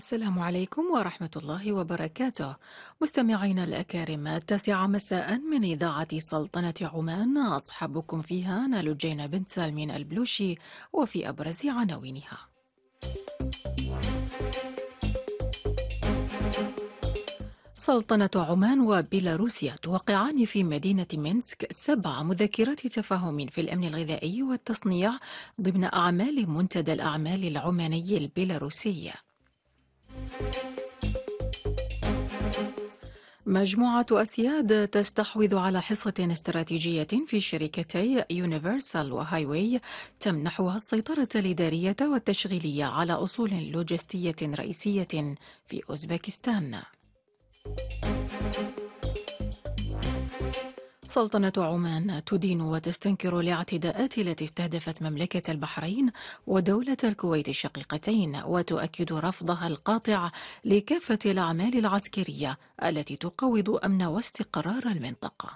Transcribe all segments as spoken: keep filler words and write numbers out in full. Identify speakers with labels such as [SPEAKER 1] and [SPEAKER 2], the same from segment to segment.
[SPEAKER 1] السلام عليكم ورحمة الله وبركاته. مستمعينا الأكارم، التاسعة مساء من إذاعة سلطنة عمان، أصحابكم فيها نالوجين بنت سالمين البلوشي، وفي أبرز عناوينها: سلطنة عمان وبيلاروسيا توقعان في مدينة مينسك سبع مذكرات تفاهم في الأمن الغذائي والتصنيع ضمن أعمال منتدى الأعمال العماني البيلاروسي. مجموعة أسياد تستحوذ على حصة استراتيجية في شركتي يونيفرسال وهايواي تمنحها السيطرة الإدارية والتشغيلية على أصول لوجستية رئيسية في أوزبكستان. سلطنة عمان تدين وتستنكر الاعتداءات التي استهدفت مملكة البحرين ودولة الكويت الشقيقتين، وتؤكد رفضها القاطع لكافة الأعمال العسكرية التي تقوض أمن واستقرار المنطقة.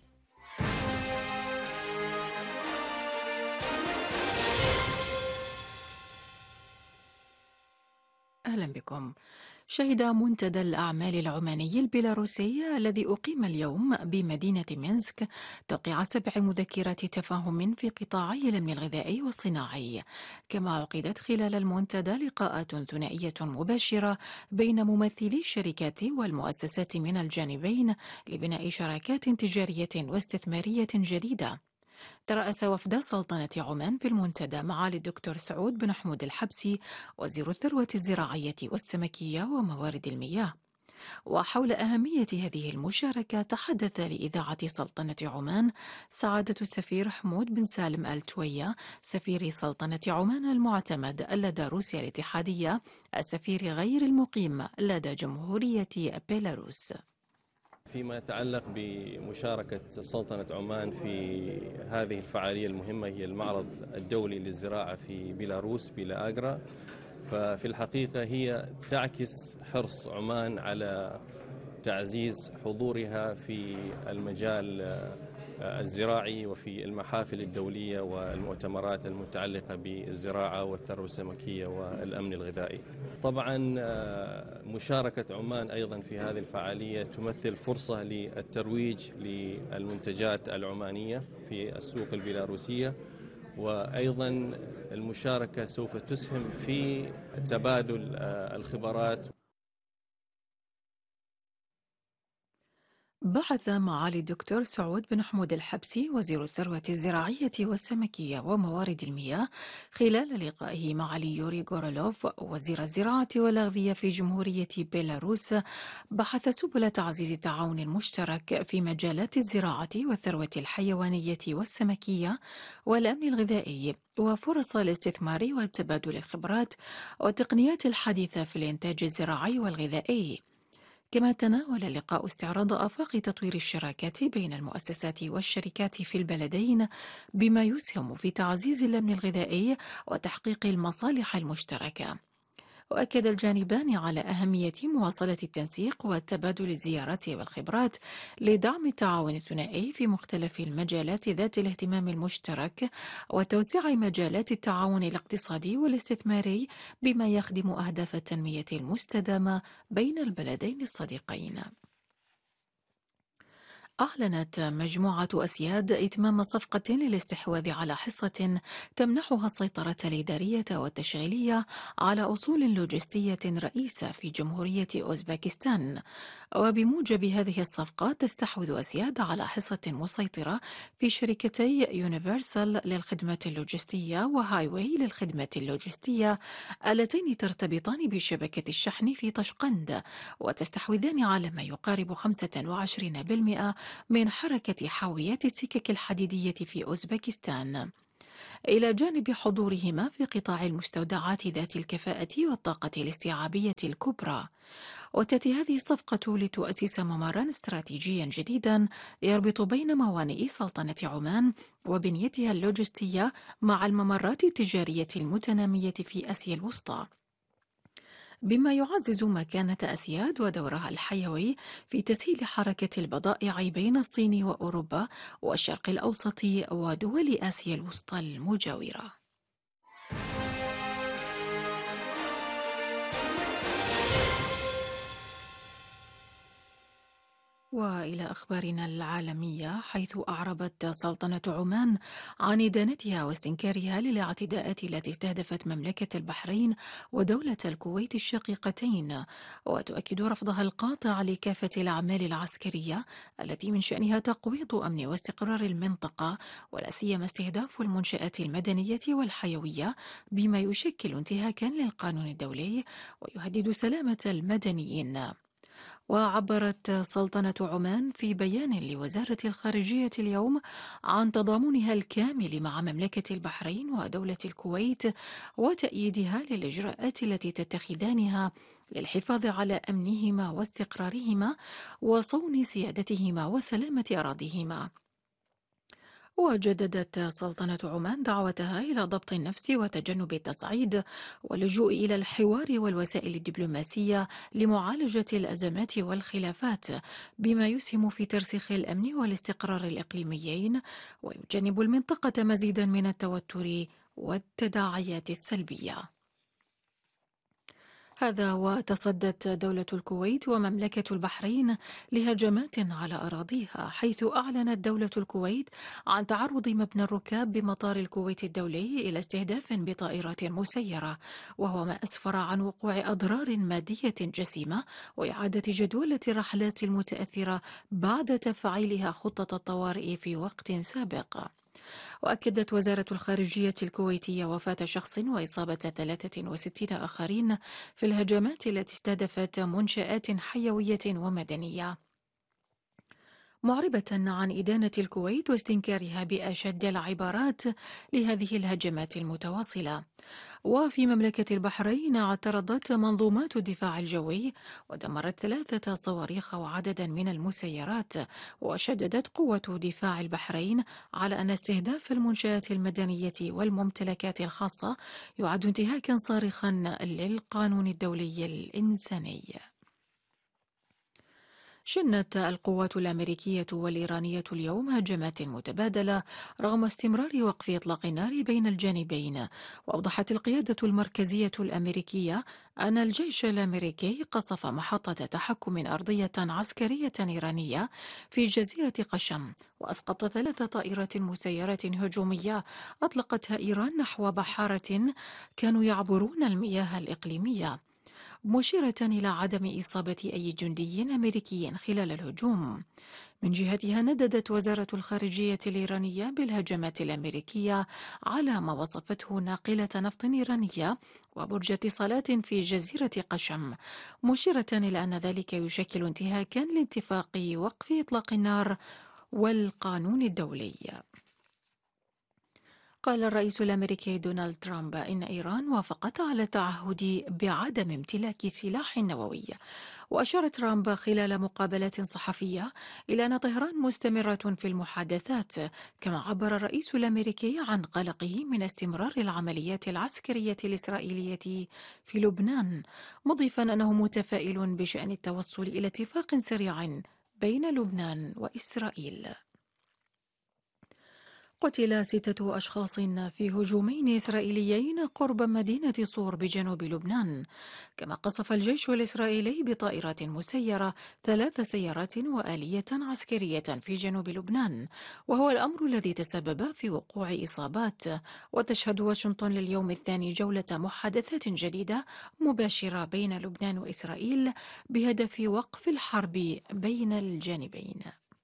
[SPEAKER 1] أهلا بكم. شهد منتدى الأعمال العماني البيلاروسي الذي أقيم اليوم بمدينة مينسك توقيع سبع مذكرات تفاهم في قطاعي الأمن الغذائي والصناعي. كما عقدت خلال المنتدى لقاءات ثنائية مباشرة بين ممثلي الشركات والمؤسسات من الجانبين لبناء شراكات تجارية واستثمارية جديدة. ترأس وفد سلطنة عمان في المنتدى معالي الدكتور سعود بن حمود الحبسي وزير الثروة الزراعية والسمكية وموارد المياه. وحول أهمية هذه المشاركة تحدث لإذاعة سلطنة عمان سعادة السفير حمود بن سالم آل توية سفير سلطنة عمان المعتمد لدى روسيا الاتحادية، السفير غير المقيم لدى جمهورية بيلاروس.
[SPEAKER 2] فيما يتعلق بمشاركة سلطنة عمان في هذه الفعالية المهمة، هي المعرض الدولي للزراعة في بيلاروس بيلا-أغرا، ففي الحقيقة هي تعكس حرص عمان على تعزيز حضورها في المجال الزراعي وفي المحافل الدولية والمؤتمرات المتعلقة بالزراعة والثروة السمكية والأمن الغذائي. طبعا مشاركة عمان أيضا في هذه الفعالية تمثل فرصة للترويج للمنتجات العمانية في السوق البيلاروسية، وأيضا المشاركة سوف تسهم في تبادل الخبرات.
[SPEAKER 1] بعث معالي الدكتور سعود بن حمود الحبسي وزير الثروة الزراعية والسمكية وموارد المياه خلال لقائه مع يوري غورولوف وزير الزراعة والأغذية في جمهورية بيلاروس بحث سبل تعزيز التعاون المشترك في مجالات الزراعة والثروة الحيوانية والسمكية والأمن الغذائي، وفرص الاستثمار وتبادل الخبرات والتقنيات الحديثة في الإنتاج الزراعي والغذائي. كما تناول اللقاء استعراض آفاق تطوير الشراكات بين المؤسسات والشركات في البلدين بما يسهم في تعزيز الأمن الغذائي وتحقيق المصالح المشتركة. وأكد الجانبان على أهمية مواصلة التنسيق وتبادل الزيارات والخبرات لدعم التعاون الثنائي في مختلف المجالات ذات الاهتمام المشترك وتوسيع مجالات التعاون الاقتصادي والاستثماري بما يخدم أهداف التنمية المستدامة بين البلدين الصديقين. أعلنت مجموعة أسياد إتمام صفقة للاستحواذ على حصة تمنحها السيطرة الإدارية والتشغيلية على أصول لوجستية رئيسة في جمهورية أوزبكستان. وبموجب هذه الصفقة تستحوذ أسياد على حصة مسيطرة في شركتي يونيفرسال للخدمات اللوجستية وهايواي للخدمات اللوجستية اللتين ترتبطان بشبكة الشحن في طشقند، وتستحوذان على ما يقارب خمسة وعشرين بالمئة من حركة حاويات السكك الحديدية في أوزبكستان، إلى جانب حضورهما في قطاع المستودعات ذات الكفاءة والطاقة الاستيعابية الكبرى. وتأتي هذه الصفقة لتؤسس ممرا استراتيجيا جديدا يربط بين موانئ سلطنة عمان وبنيتها اللوجستية مع الممرات التجارية المتنامية في آسيا الوسطى، بما يعزز مكانة أسياد ودورها الحيوي في تسهيل حركة البضائع بين الصين وأوروبا والشرق الأوسط ودول آسيا الوسطى المجاورة. وإلى أخبارنا العالمية، حيث أعربت سلطنة عمان عن إدانتها واستنكارها للاعتداءات التي استهدفت مملكة البحرين ودولة الكويت الشقيقتين، وتؤكد رفضها القاطع لكافة الأعمال العسكرية التي من شأنها تقويض أمن واستقرار المنطقة، ولا سيما استهداف المنشآت المدنية والحيوية، بما يشكل انتهاكا للقانون الدولي ويهدد سلامة المدنيين. وعبرت سلطنة عمان في بيان لوزارة الخارجية اليوم عن تضامنها الكامل مع مملكة البحرين ودولة الكويت وتأييدها للإجراءات التي تتخذانها للحفاظ على أمنهما واستقرارهما وصون سيادتهما وسلامة أراضيهما. وجددت سلطنة عمان دعوتها إلى ضبط النفس وتجنب التصعيد واللجوء إلى الحوار والوسائل الدبلوماسية لمعالجة الأزمات والخلافات، بما يسهم في ترسيخ الأمن والاستقرار الإقليميين ويجنب المنطقة مزيدا من التوتر والتداعيات السلبية. هذا وتصدت دولة الكويت ومملكة البحرين لهجمات على أراضيها، حيث أعلنت دولة الكويت عن تعرض مبنى الركاب بمطار الكويت الدولي إلى استهداف بطائرات مسيرة، وهو ما أسفر عن وقوع أضرار مادية جسيمة وإعادة جدولة الرحلات المتأثرة بعد تفعيلها خطة الطوارئ في وقت سابق. وأكدت وزارة الخارجية الكويتية وفاة شخص وإصابة ثلاثة وستين آخرين في الهجمات التي استهدفت منشآت حيوية ومدنية، معربة عن إدانة الكويت واستنكارها بأشد العبارات لهذه الهجمات المتواصلة. وفي مملكة البحرين اعترضت منظومات الدفاع الجوي ودمرت ثلاثة صواريخ وعددا من المسيرات، وشددت قوة دفاع البحرين على أن استهداف المنشآت المدنية والممتلكات الخاصة يعد انتهاكا صارخا للقانون الدولي الإنساني. شنت القوات الأمريكية والإيرانية اليوم هجمات متبادلة رغم استمرار وقف إطلاق النار بين الجانبين. وأوضحت القيادة المركزية الأمريكية أن الجيش الأمريكي قصف محطة تحكم أرضية عسكرية إيرانية في جزيرة قشم، وأسقط ثلاث طائرات مسيرات هجومية أطلقتها إيران نحو بحارة كانوا يعبرون المياه الإقليمية، مشيرة إلى عدم إصابة أي جندي أمريكي خلال الهجوم. من جهتها نددت وزارة الخارجية الإيرانية بالهجمات الأمريكية على ما وصفته ناقلة نفط إيرانية وبرج اتصالات في جزيرة قشم، مشيرة إلى أن ذلك يشكل انتهاكا لاتفاق وقف إطلاق النار والقانون الدولي. قال الرئيس الأمريكي دونالد ترامب إن إيران وافقت على التعهد بعدم امتلاك سلاح نووي. وأشار ترامب خلال مقابلة صحفية إلى أن طهران مستمرة في المحادثات، كما عبر الرئيس الأمريكي عن قلقه من استمرار العمليات العسكرية الإسرائيلية في لبنان، مضيفا أنه متفائل بشأن التوصل إلى اتفاق سريع بين لبنان وإسرائيل. قتل ستة أشخاص في هجومين إسرائيليين قرب مدينة صور بجنوب لبنان، كما قصف الجيش الإسرائيلي بطائرات مسيرة ثلاث سيارات وآلية عسكرية في جنوب لبنان، وهو الأمر الذي تسبب في وقوع إصابات. وتشهد واشنطن لليوم الثاني جولة محادثات جديدة مباشرة بين لبنان وإسرائيل بهدف وقف الحرب بين الجانبين.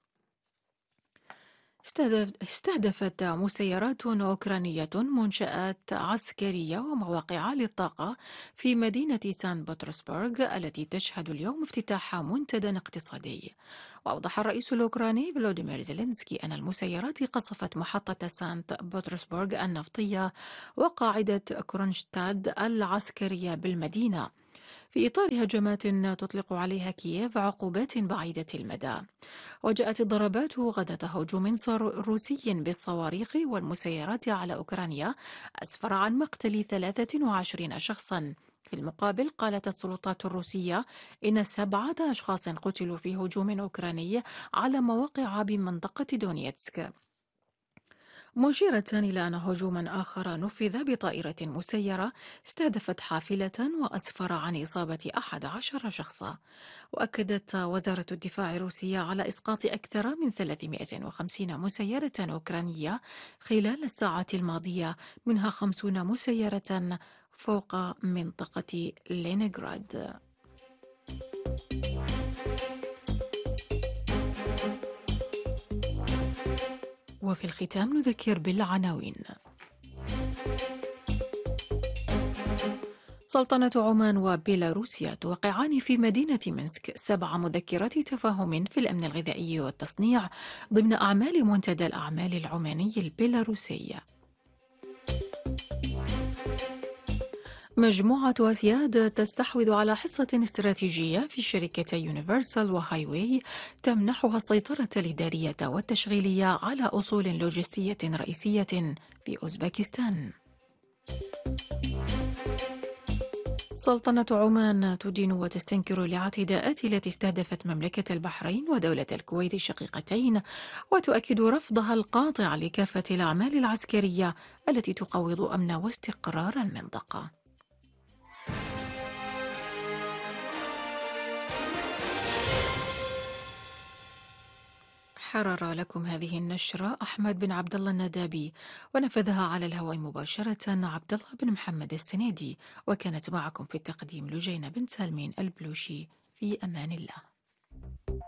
[SPEAKER 1] استهدفت مسيرات أوكرانية منشآت عسكرية ومواقع للطاقة في مدينة سان بطرسبرغ التي تشهد اليوم افتتاح منتدى اقتصادي. وأوضح الرئيس الأوكراني فلوديمير زيلينسكي أن المسيرات قصفت محطة سانت بطرسبرغ النفطية وقاعدة كرونشتاد العسكرية بالمدينة، في إطار هجمات تطلق عليها كييف عقوبات بعيدة المدى. وجاءت الضربات غدة هجوم روسي بالصواريخ والمسيرات على أوكرانيا أسفر عن مقتل ثلاثة وعشرين شخصا. في المقابل قالت السلطات الروسية إن سبعة أشخاص قتلوا في هجوم أوكراني على مواقع بمنطقة دونيتسك. مشيرة إلى أن هجوما آخر نفذ بطائرة مسيرة استهدفت حافلة وأسفر عن إصابة أحد عشر شخصا. وأكدت وزارة الدفاع الروسية على إسقاط أكثر من ثلاثمائة وخمسين مسيرة أوكرانية خلال الساعات الماضية، منها خمسون مسيرة فوق منطقة لينينغراد. وفي الختام نذكر بالعناوين. سلطنة عمان وبيلاروسيا توقعان في مدينة منسك سبع مذكرات تفاهم في الأمن الغذائي والتصنيع ضمن أعمال منتدى الأعمال العماني البيلاروسي. مجموعة أسياد تستحوذ على حصة استراتيجية في شركتي يونيفرسال وهايواي تمنحها السيطرة الإدارية والتشغيلية على أصول لوجستية رئيسية في أوزبكستان. سلطنة عمان تدين وتستنكر الاعتداءات التي استهدفت مملكة البحرين ودولة الكويت الشقيقتين، وتؤكد رفضها القاطع لكافة الأعمال العسكرية التي تقوض أمن واستقرار المنطقة. حرر لكم هذه النشرة أحمد بن عبد الله الندابي، ونفذها على الهواء مباشرة عبد الله بن محمد السنيدي، وكانت معكم في التقديم لجينة بن سالمين البلوشي. في أمان الله.